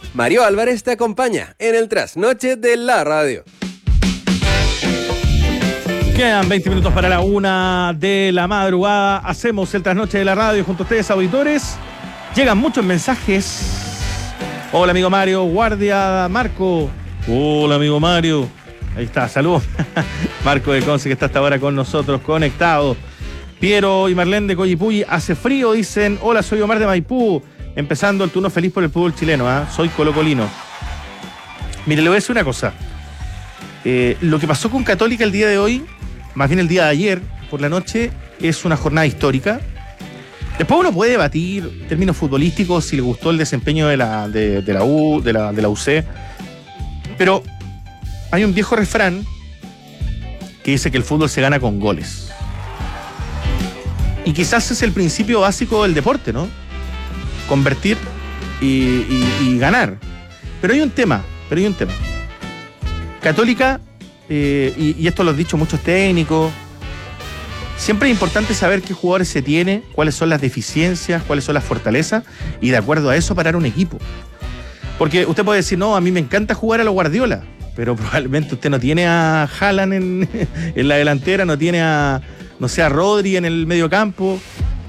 Mario Álvarez te acompaña en el trasnoche de la radio. Quedan 20 minutos para la 1 de la madrugada. Hacemos el trasnoche de la radio junto a ustedes, auditores. Llegan muchos mensajes. Hola, amigo Mario. Guardia, Marco. Hola, amigo Mario. Ahí está, saludos. Marco de Conce, que está hasta ahora con nosotros, conectado. Piero y Marlene de Coyipulli. Hace frío, dicen. Hola, soy Omar de Maipú. Empezando el turno feliz por el fútbol chileno. Soy colocolino. Mire, le voy a decir una cosa. Lo que pasó con Católica el día de hoy, más bien el día de ayer, por la noche, es una jornada histórica. Después uno puede debatir términos futbolísticos si le gustó el desempeño de la UC. Pero hay un viejo refrán que dice que el fútbol se gana con goles. Y quizás es el principio básico del deporte, ¿no? Convertir y ganar. Pero hay un tema. Católica, y esto lo han dicho muchos técnicos, siempre es importante saber qué jugadores se tiene, cuáles son las deficiencias, cuáles son las fortalezas, y de acuerdo a eso parar un equipo. Porque usted puede decir, no, a mí me encanta jugar a los Guardiola, pero probablemente usted no tiene a Haaland en la delantera, no tiene a Rodri en el medio campo,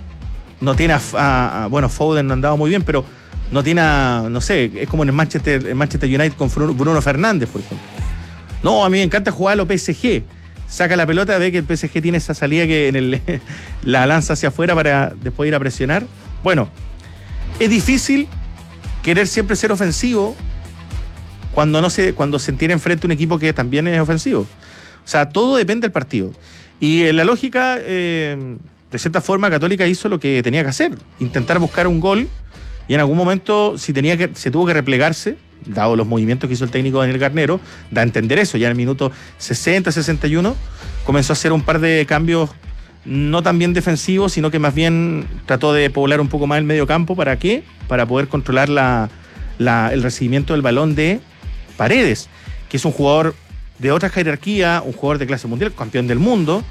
no tiene bueno, Foden no ha andado muy bien, pero no tiene es como en el Manchester United con Bruno Fernández, por ejemplo. No, a mí me encanta jugar a los PSG. Saca la pelota, ve que el PSG tiene esa salida que la lanza hacia afuera para después ir a presionar. Bueno, es difícil querer siempre ser ofensivo cuando se tiene enfrente un equipo que también es ofensivo. O sea, todo depende del partido. Y en la lógica, de cierta forma, Católica hizo lo que tenía que hacer, intentar buscar un gol, y en algún momento, si se tuvo que replegarse, dado los movimientos que hizo el técnico Daniel Garnero, da a entender eso. Ya en el minuto 60, 61, comenzó a hacer un par de cambios no tan bien defensivos, sino que más bien trató de poblar un poco más el medio campo. ¿Para qué? Para poder controlar el recibimiento del balón de Paredes, que es un jugador de otra jerarquía, un jugador de clase mundial, campeón del mundo,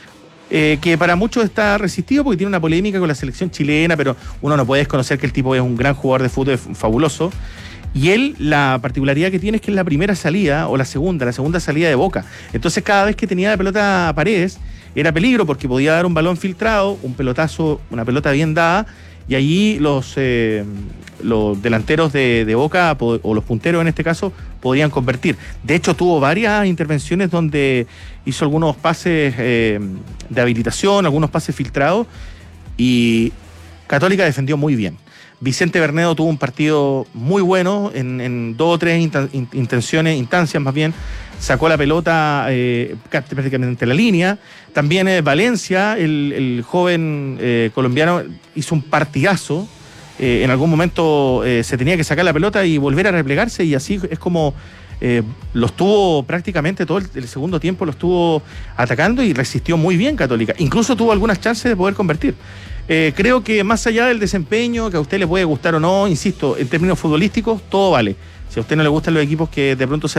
que para muchos está resistido porque tiene una polémica con la selección chilena, pero uno no puede desconocer que el tipo es un gran jugador de fútbol, fabuloso. Y él, la particularidad que tiene es que es la primera salida, o la segunda salida de Boca. Entonces cada vez que tenía la pelota a Paredes, era peligro porque podía dar un balón filtrado, un pelotazo, una pelota bien dada, y allí los delanteros de Boca, o los punteros en este caso, podrían convertir. De hecho, tuvo varias intervenciones donde hizo algunos pases de habilitación, algunos pases filtrados, y Católica defendió muy bien. Vicente Bernedo tuvo un partido muy bueno en 2 o 3 instancias más bien. Sacó la pelota prácticamente en la línea. También Valencia, el joven colombiano, hizo un partidazo. En algún momento se tenía que sacar la pelota y volver a replegarse, y así es como los tuvo prácticamente todo el segundo tiempo, los estuvo atacando, y resistió muy bien Católica. Incluso tuvo algunas chances de poder convertir. Creo que más allá del desempeño, que a usted le puede gustar o no, insisto, en términos futbolísticos, todo vale. Si a usted no le gustan los equipos que de pronto se